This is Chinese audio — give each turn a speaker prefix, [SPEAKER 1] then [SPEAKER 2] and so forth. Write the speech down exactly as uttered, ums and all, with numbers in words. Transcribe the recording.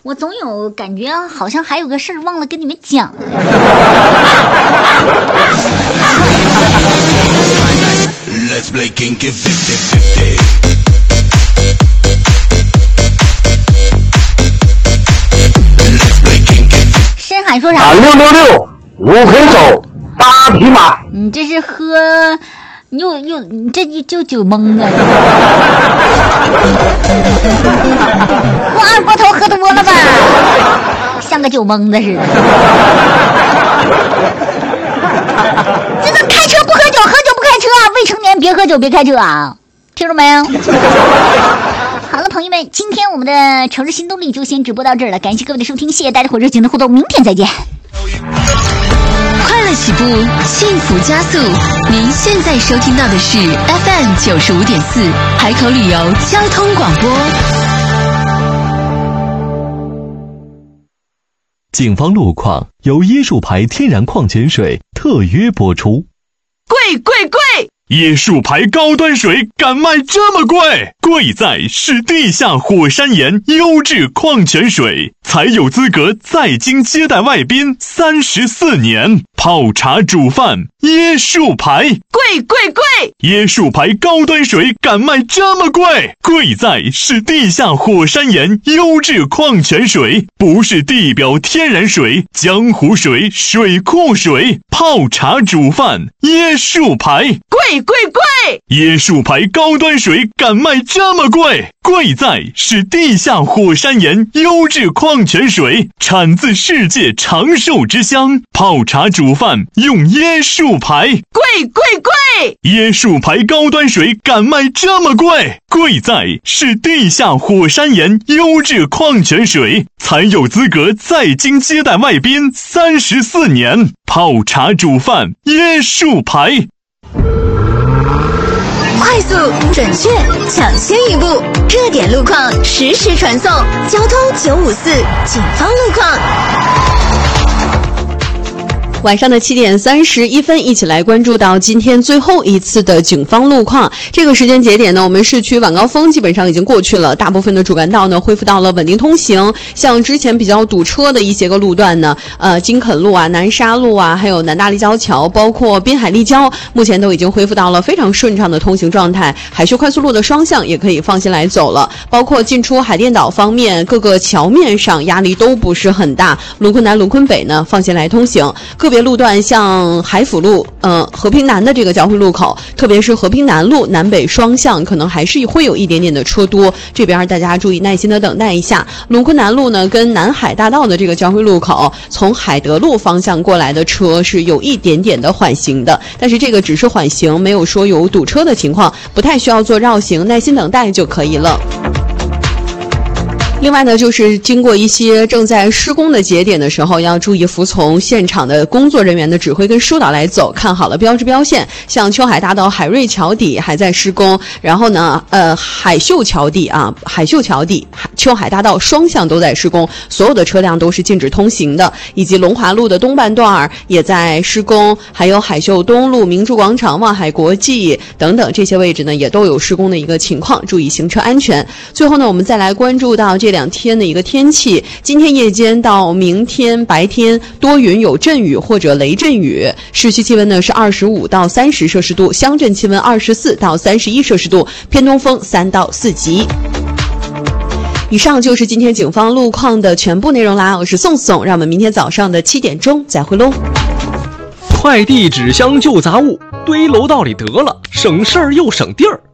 [SPEAKER 1] 我总有感觉好像还有个事儿忘了跟你们讲。
[SPEAKER 2] Let's play kinky fifty fifty。
[SPEAKER 1] 深海说啥？
[SPEAKER 3] 三六六六，五黑手，大匹马。
[SPEAKER 1] 你这是喝，又又你这就酒蒙啊！我二锅头喝多了吧，像个酒蒙子似的。这个开车不喝酒，喝酒不开车啊！未成年别喝酒，别开车啊！听着没有？好了，朋友们，今天我们的城市新动力就先直播到这儿了，感谢各位的收听，谢谢大家伙热情的互动，明天再见。
[SPEAKER 4] 快乐起步，幸福加速。您现在收听到的是 F M 九十五点四海口旅游交通广播。
[SPEAKER 5] 警方路况由椰树牌天然矿泉水特约播出。
[SPEAKER 6] 贵贵贵！
[SPEAKER 5] 椰树牌高端水敢卖这么贵？贵在是地下火山岩优质矿泉水，才有资格在京接待外宾三十四年。泡茶煮饭，椰树牌，
[SPEAKER 6] 贵贵贵！
[SPEAKER 5] 椰树牌高端水敢卖这么贵？贵在是地下火山岩优质矿泉水，不是地表天然水、江湖水、水库水。泡茶煮饭，椰树牌，
[SPEAKER 6] 贵贵贵！
[SPEAKER 5] 椰树牌高端水敢卖这么贵？贵在是地下火山岩优质矿泉水，产自世界长寿之乡。泡茶煮饭用椰树牌，
[SPEAKER 6] 贵贵贵！
[SPEAKER 5] 椰树牌高端水敢卖这么贵？贵在是地下火山岩优质矿泉水，才有资格在京接待外宾三十四年。泡茶煮饭，椰树牌。
[SPEAKER 4] 快速、准确、抢先一步，热点路况实时传送。交通九五四，警方路况。
[SPEAKER 7] 晚上的七点三十一分，一起来关注到今天最后一次的警方路况。这个时间节点呢，我们市区晚高峰基本上已经过去了，大部分的主干道呢恢复到了稳定通行。像之前比较堵车的一些个路段呢，呃，金肯路啊、南沙路啊，还有南大立交桥，包括滨海立交，目前都已经恢复到了非常顺畅的通行状态。海秀快速路的双向也可以放心来走了，包括进出海淀岛方面，各个桥面上压力都不是很大。龙昆南、龙昆北呢，放心来通行。个别路段像海辅路、呃和平南的这个交汇路口，特别是和平南路南北双向，可能还是会有一点点的车多，这边大家注意耐心的等待一下。龙昆南路呢，跟南海大道的这个交汇路口，从海德路方向过来的车是有一点点的缓行的，但是这个只是缓行，没有说有堵车的情况，不太需要做绕行，耐心等待就可以了。另外呢，就是经过一些正在施工的节点的时候，要注意服从现场的工作人员的指挥跟疏导来走，看好了标志标线。像秋海大道海瑞桥底还在施工，然后呢，呃，海秀桥底啊，海秀桥底、秋海大道双向都在施工，所有的车辆都是禁止通行的。以及龙华路的东半段也在施工，还有海秀东路、明珠广场、望海国际等等这些位置呢，也都有施工的一个情况，注意行车安全。最后呢，我们再来关注到这这两天的一个天气，今天夜间到明天白天多云有阵雨或者雷阵雨，市区气温呢是二十五到三十摄氏度，乡镇气温二十四到三十一摄氏度，偏东风三到四级。以上就是今天警方路况的全部内容啦，我是宋宋，让我们明天早上的七点钟再会喽。
[SPEAKER 8] 快递纸箱旧杂物堆楼道里得了，省事儿又省地儿。